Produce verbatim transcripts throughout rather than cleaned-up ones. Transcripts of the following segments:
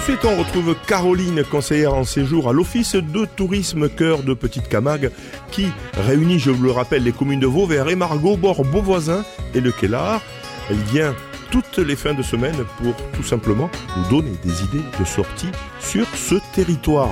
suite, on retrouve Caroline, conseillère en séjour à l'Office de tourisme Cœur de Petite Camargue, qui réunit, je vous le rappelle, les communes de Vauvert, Émargaux, Bord, Beauvoisin et Le Quélard. Elle vient toutes les fins de semaine pour tout simplement nous donner des idées de sortie sur ce territoire.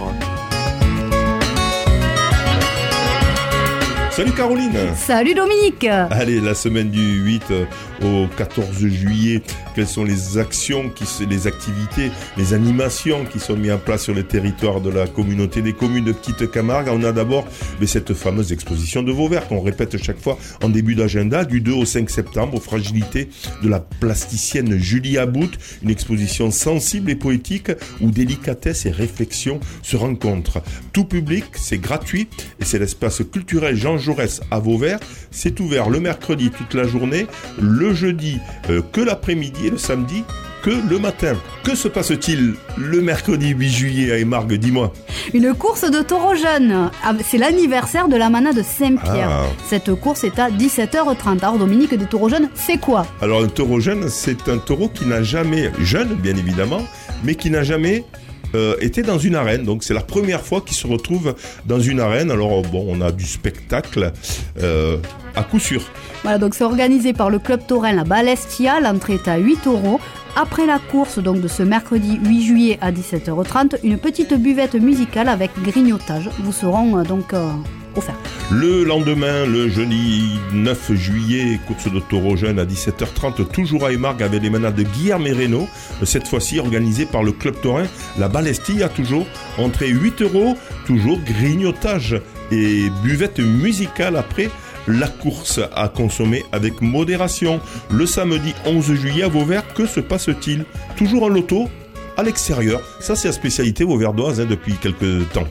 Salut Caroline. Salut Dominique. Allez, la semaine du huit au quatorze juillet, quelles sont les actions, qui, les activités, les animations qui sont mises en place sur le territoire de la communauté des communes de Petite Camargue? On a d'abord mais cette fameuse exposition de Vauvert qu'on répète chaque fois en début d'agenda, du deux au cinq septembre, aux fragilités de la plasticienne Julie About, une exposition sensible et poétique où délicatesse et réflexion se rencontrent. Tout public, c'est gratuit et c'est l'espace culturel Jean Jaurès à Vauvert. C'est ouvert le mercredi toute la journée, le jeudi euh, que l'après-midi et le samedi que le matin. Que se passe-t-il le mercredi huit juillet à Émargues? Dis-moi. Une course de taureaux jeunes. C'est l'anniversaire de la manade Saint-Pierre. Ah. Cette course est à dix-sept heures trente. Alors Dominique, des taureaux jeunes, c'est quoi? Alors un taureau jeune, c'est un taureau qui n'a jamais, jeune bien évidemment, mais qui n'a jamais Euh, était dans une arène, donc c'est la première fois qu'il se retrouve dans une arène. Alors bon, on a du spectacle euh, à coup sûr. Voilà, donc c'est organisé par le club taurin La Balestia. L'entrée est à huit euros. Après la course donc de ce mercredi huit juillet à dix-sept heures trente, une petite buvette musicale avec grignotage vous seront euh, donc euh, offerts. Le lendemain, le jeudi neuf juillet, course de taureaux jeunes à dix-sept heures trente, toujours à Émargues avec les manades de Guilherme et Reynaud, cette fois-ci organisée par le club taurin La Balestia, toujours entrée huit euros, toujours grignotage et buvette musicale après la course à consommer avec modération. Le samedi onze juillet à Vauvert, que se passe-t-il? Toujours en loto à l'extérieur, ça c'est la spécialité vauverdoise hein, depuis quelques temps.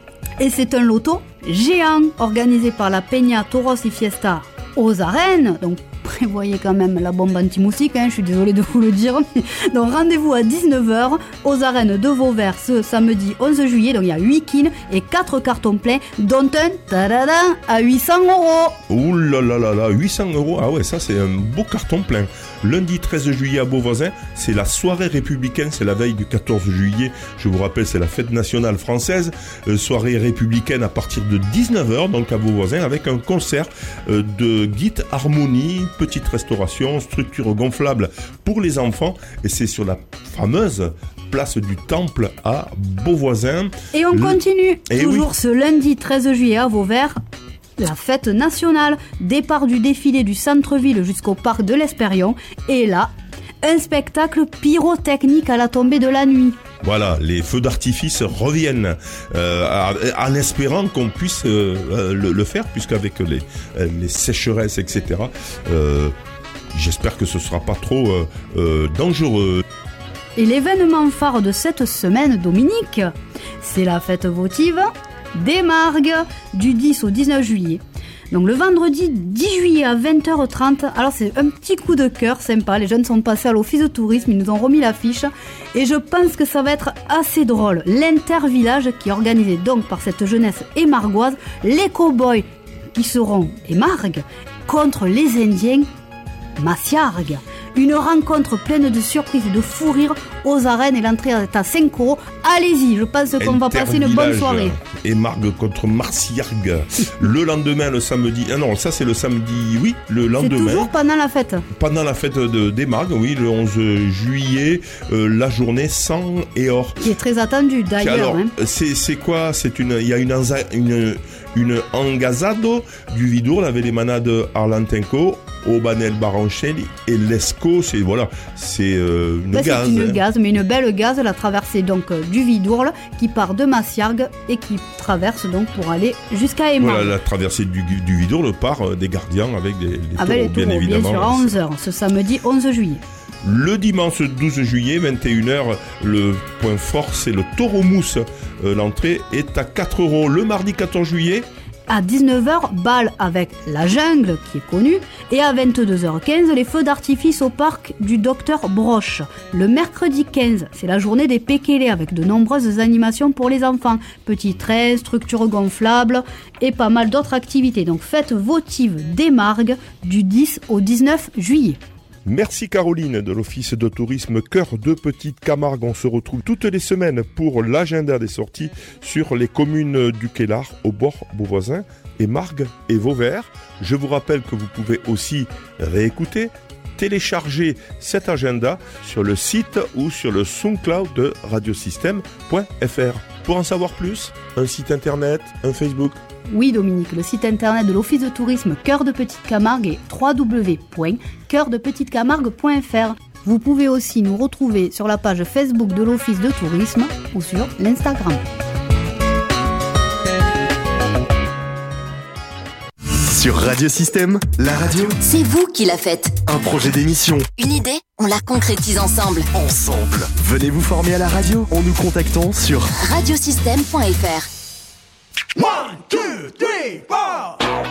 Et c'est un loto géant organisé par la Peña Toros y Fiesta aux arènes. Donc prévoyez quand même la bombe anti-moustique, hein, je suis désolée de vous le dire. Donc rendez-vous à dix-neuf heures aux arènes de Vauvert ce samedi onze juillet. Donc il y a huit quines et quatre cartons pleins, dont un tadada, à huit cents euros. Ouh là là là là, huit cents euros, ah ouais, ça c'est un beau carton plein. Lundi treize juillet à Beauvoisin, c'est la soirée républicaine, c'est la veille du quatorze juillet. Je vous rappelle, c'est la fête nationale française. Euh, soirée républicaine à partir de dix-neuf heures, donc à Beauvoisin, avec un concert euh, de Git Harmonie, petite restauration, structure gonflable pour les enfants. Et c'est sur la fameuse place du Temple à Beauvoisin. Et on Le... continue, et toujours oui. ce lundi treize juillet à Vauvert. La fête nationale, départ du défilé du centre-ville jusqu'au parc de l'Espérion. Et là, un spectacle pyrotechnique à la tombée de la nuit. Voilà, les feux d'artifice reviennent euh, en espérant qu'on puisse euh, le, le faire, puisqu'avec les, les sécheresses, et cetera, euh, j'espère que ce ne sera pas trop euh, euh, dangereux. Et l'événement phare de cette semaine, Dominique, c'est la fête votive d'Émargues du dix au dix-neuf juillet. Donc le vendredi dix juillet à vingt heures trente, alors c'est un petit coup de cœur sympa, les jeunes sont passés à l'office de tourisme, ils nous ont remis l'affiche et je pense que ça va être assez drôle. L'intervillage qui est organisé donc par cette jeunesse émargoise, les cow-boys qui seront Émargues contre les Indiens Massiargues. Une rencontre pleine de surprises et de fou rire aux arènes et l'entrée est à cinq euros. Allez-y, je pense qu'on va passer une bonne soirée. Émargues contre Massiargues. Le lendemain, le samedi. Ah non, ça c'est le samedi, oui, le lendemain. C'est toujours pendant la fête. Pendant la fête de, d'Émargues, oui, le onze juillet, euh, la journée sang et or. Qui est très attendue d'ailleurs. Alors, hein. c'est, c'est quoi? C'est une, il y a une, une, une engazado du Vidourle avec les manades Arlantenco, Aubanel Barancelli et Lesco. C'est voilà, c'est euh, une ça, gaz. C'est une hein. gaz, mais une belle gaz. La traversée donc euh, du Vidourle qui part de Massiargues et qui traverse donc pour aller jusqu'à Émargues. Voilà, la traversée du, du Vidourle part euh, des gardiens avec des, des avec taureaux, les taureaux, bien évidemment. Bien sûr, à onze heures, ce samedi onze juillet. Le dimanche douze juillet, vingt et une heures, le point fort, c'est le taureau mousse. Euh, l'entrée est à quatre euros. Le mardi quatorze juillet, à dix-neuf heures, bal avec la jungle qui est connue. Et à vingt-deux heures quinze, les feux d'artifice au parc du Docteur Broche. Le mercredi quinze, c'est la journée des Pékélés avec de nombreuses animations pour les enfants. Petits trains, structures gonflables et pas mal d'autres activités. Donc fête votive d'Émargues du dix au dix-neuf juillet. Merci Caroline de l'Office de tourisme Cœur de Petite Camargue. On se retrouve toutes les semaines pour l'agenda des sorties sur les communes du Quélard, au bord Beauvoisin, et Margues et Vauvert. Je vous rappelle que vous pouvez aussi réécouter, télécharger cet agenda sur le site ou sur le SoundCloud de radiosystème point f r. Pour en savoir plus, un site internet, un Facebook. Oui Dominique, le site internet de l'Office de tourisme Cœur de Petite Camargue est w w w point cœur de petite camargue point f r. Vous pouvez aussi nous retrouver sur la page Facebook de l'Office de tourisme ou sur l'Instagram. Sur Radiosystème, la radio, c'est vous qui la faites. Un projet d'émission. Une idée, on la concrétise ensemble. Ensemble. Venez vous former à la radio en nous contactant sur radiosystème point f r. One, two, three, four.